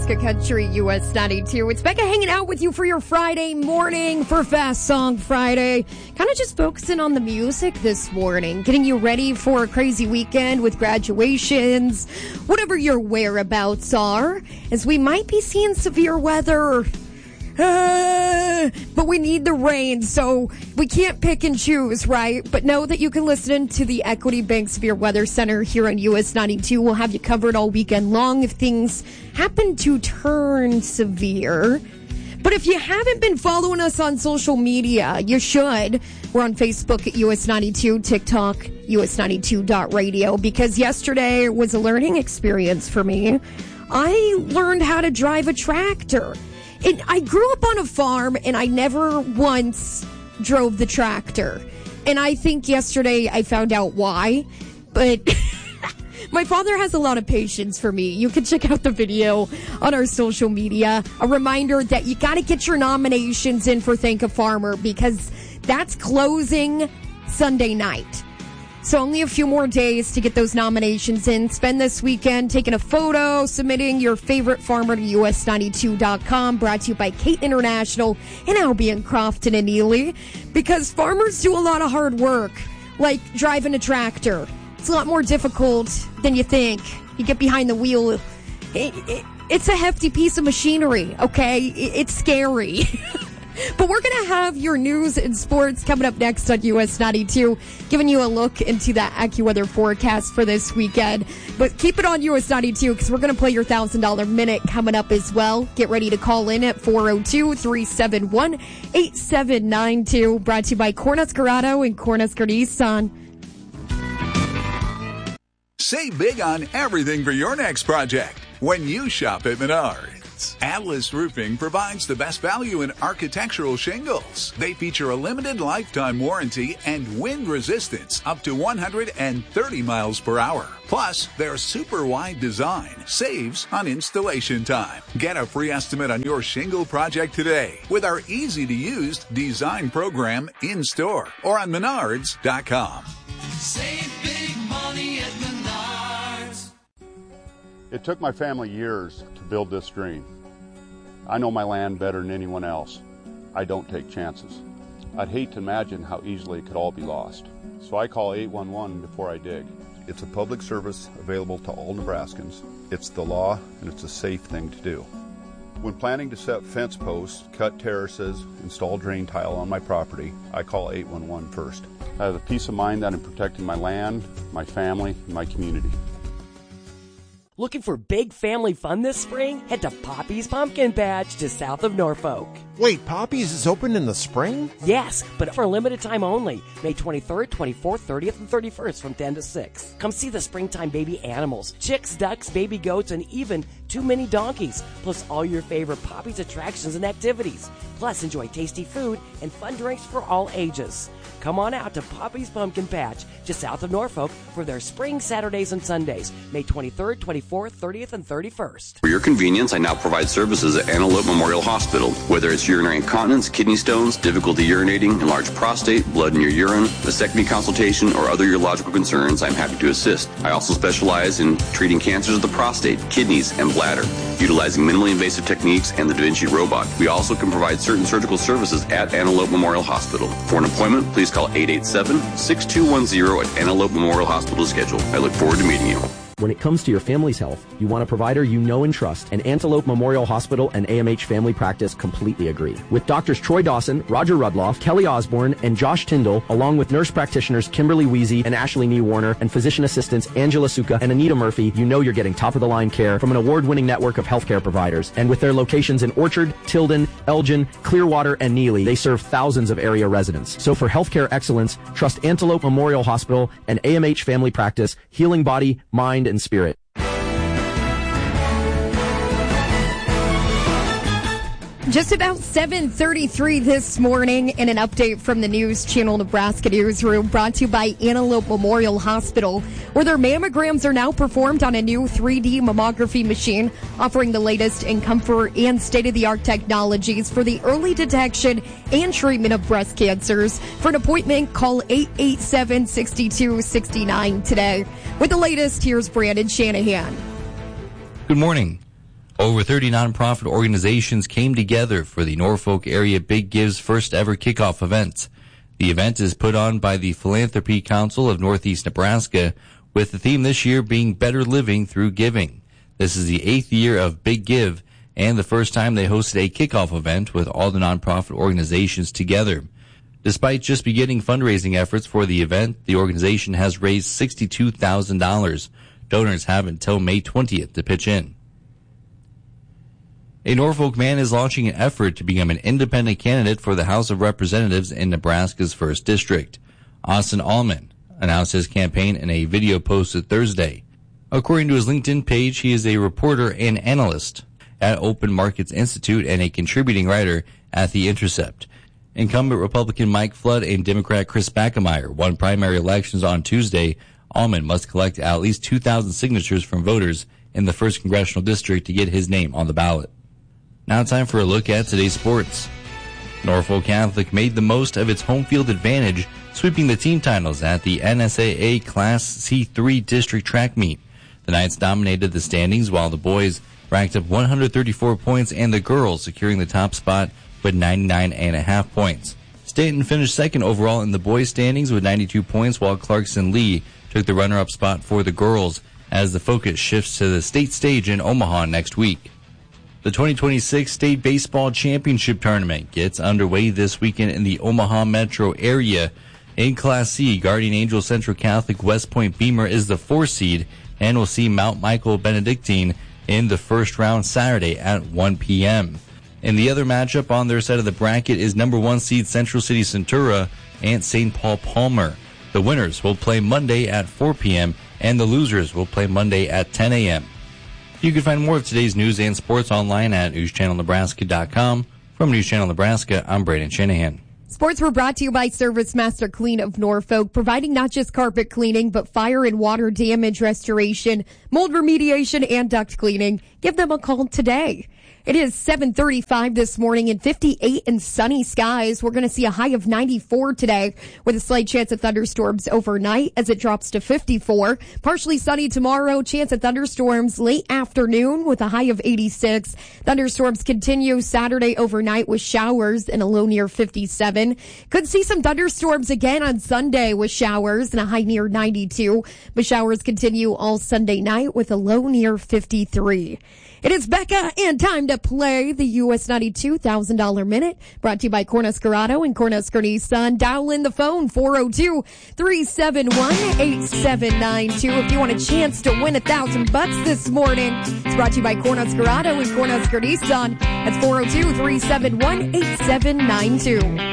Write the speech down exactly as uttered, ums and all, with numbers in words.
Nebraska Country, U S ninety-two. It's Becca hanging out with you for your Friday morning for Fast Song Friday. Kind of just focusing on the music this morning, getting you ready for a crazy weekend with graduations, whatever your whereabouts are, as we might be seeing severe weather. Uh, but we need the rain, so we can't pick and choose, right? But know that you can listen to the Equity Bank Severe Weather Center here on U S ninety-two. We'll have you covered all weekend long if things happen to turn severe. But if you haven't been following us on social media, you should. We're on Facebook at U S ninety-two, TikTok, U S ninety-two dot radio, because yesterday was a learning experience for me. I learned how to drive a tractor. And I grew up on a farm, and I never once drove the tractor. And I think yesterday I found out why. But my father has a lot of patience for me. You can check out the video on our social media. A reminder that you got to get your nominations in for Thank a Farmer, because that's closing Sunday night. So only a few more days to get those nominations in. Spend this weekend taking a photo, submitting your favorite farmer to U S ninety-two dot com. Brought to you by Kate International and Albion Crofton and Ely. Because farmers do a lot of hard work, like driving a tractor. It's a lot more difficult than you think. You get behind the wheel. It, it, it's a hefty piece of machinery, okay? It, it's scary. But we're going to have your news and sports coming up next on U S ninety-two, giving you a look into that AccuWeather forecast for this weekend. But keep it on U S ninety-two, because we're going to play your one thousand dollars minute coming up as well. Get ready to call in at four oh two, three seven one, eight seven nine two. Brought to you by Cornhusker Auto and Cornhusker Nissan. Save big on everything for your next project when you shop at Menards. Atlas Roofing provides the best value in architectural shingles. They feature a limited lifetime warranty and wind resistance up to one hundred thirty miles per hour. Plus, their super wide design saves on installation time. Get a free estimate on your shingle project today with our easy-to-use design program in-store or on menards dot com. Save big money at Menards. It took my family years to build this dream. I know my land better than anyone else. I don't take chances. I'd hate to imagine how easily it could all be lost. So I call eight one one before I dig. It's a public service available to all Nebraskans. It's the law, and it's a safe thing to do. When planning to set fence posts, cut terraces, install drain tile on my property, I call eight one one first. I have the peace of mind that I'm protecting my land, my family, and my community. Looking for big family fun this spring? Head to Poppy's Pumpkin Patch just south of Norfolk. Wait, Poppy's is open in the spring? Yes, but for a limited time only. May twenty-third, twenty-fourth, thirtieth, and thirty-first from ten to six. Come see the springtime baby animals, chicks, ducks, baby goats, and even two mini donkeys, plus all your favorite Poppy's attractions and activities. Plus, enjoy tasty food and fun drinks for all ages. Come on out to Poppy's Pumpkin Patch, just south of Norfolk, for their spring Saturdays and Sundays, May twenty-third, twenty-fourth, thirtieth, and thirty-first. For your convenience, I now provide services at Antelope Memorial Hospital. Whether it's urinary incontinence, kidney stones, difficulty urinating, enlarged prostate, blood in your urine, vasectomy consultation, or other urological concerns, I'm happy to assist. I also specialize in treating cancers of the prostate, kidneys, and bladder, utilizing minimally invasive techniques and the Da Vinci robot. We also can provide certain surgical services at Antelope Memorial Hospital. For an appointment, please call eight eight seven, six two one zero at Antelope Memorial Hospital to schedule. I look forward to meeting you. When it comes to your family's health, you want a provider you know and trust, and Antelope Memorial Hospital and A M H Family Practice completely agree. With doctors Troy Dawson, Roger Rudloff, Kelly Osborne, and Josh Tyndall, along with nurse practitioners Kimberly Weezy and Ashley Nee Warner, and physician assistants Angela Suka and Anita Murphy, you know you're getting top-of-the-line care from an award-winning network of healthcare providers. And with their locations in Orchard, Tilden, Elgin, Clearwater, and Neely, they serve thousands of area residents. So for healthcare excellence, trust Antelope Memorial Hospital and A M H Family Practice, healing body, mind, and spirit. Just about seven thirty-three this morning, and an update from the News Channel Nebraska Newsroom, brought to you by Antelope Memorial Hospital, where their mammograms are now performed on a new three D mammography machine, offering the latest in comfort and state-of-the-art technologies for the early detection and treatment of breast cancers. For an appointment, call eight eight seven, six two six nine today. With the latest, here's Brandon Shanahan. Good morning. Over thirty nonprofit organizations came together for the Norfolk area Big Give's first ever kickoff event. The event is put on by the Philanthropy Council of Northeast Nebraska, with the theme this year being Better Living Through Giving. This is the eighth year of Big Give and the first time they hosted a kickoff event with all the nonprofit organizations together. Despite just beginning fundraising efforts for the event, the organization has raised sixty-two thousand dollars. Donors have until May twentieth to pitch in. A Norfolk man is launching an effort to become an independent candidate for the House of Representatives in Nebraska's first District. Austin Allman announced his campaign in a video posted Thursday. According to his LinkedIn page, he is a reporter and analyst at Open Markets Institute and a contributing writer at The Intercept. Incumbent Republican Mike Flood and Democrat Chris Backemeyer won primary elections on Tuesday. Allman must collect at least two thousand signatures from voters in the first congressional district to get his name on the ballot. Now time for a look at today's sports. Norfolk Catholic made the most of its home field advantage, sweeping the team titles at the N S A A Class C three district track meet. The Knights dominated the standings while the boys racked up one hundred thirty-four points and the girls securing the top spot with ninety-nine and a half points. Stanton finished second overall in the boys' standings with ninety-two points, while Clarkson Lee took the runner-up spot for the girls as the focus shifts to the state stage in Omaha next week. The twenty twenty-six State Baseball Championship Tournament gets underway this weekend in the Omaha metro area. In Class C, Guardian Angel Central Catholic West Point Beamer is the four seed and will see Mount Michael Benedictine in the first round Saturday at one p.m. And the other matchup on their side of the bracket is number one seed Central City Centura and Saint Paul Palmer. The winners will play Monday at four p.m. and the losers will play Monday at ten a.m. You can find more of today's news and sports online at news channel nebraska dot com. From News Channel Nebraska, I'm Braden Shanahan. Sports were brought to you by Service Master Clean of Norfolk, providing not just carpet cleaning, but fire and water damage restoration, mold remediation, and duct cleaning. Give them a call today. It is seven thirty-five this morning and fifty-eight in sunny skies. We're going to see a high of ninety-four today with a slight chance of thunderstorms overnight as it drops to fifty-four. Partially sunny tomorrow, chance of thunderstorms late afternoon with a high of eighty-six. Thunderstorms continue Saturday overnight with showers and a low near fifty-seven. Could see some thunderstorms again on Sunday with showers and a high near ninety-two. But showers continue all Sunday night with a low near fifty-three. It is Becca and time to play the U S ninety-two thousand dollars Minute, brought to you by Cornhusker and Cornhusker Nissan. Dial in the phone, four oh two, three seven one, eight seven nine two. If you want a chance to win a thousand bucks this morning, it's brought to you by Cornhusker and Cornhusker Nissan. That's four oh two, three seven one, eight seven nine two.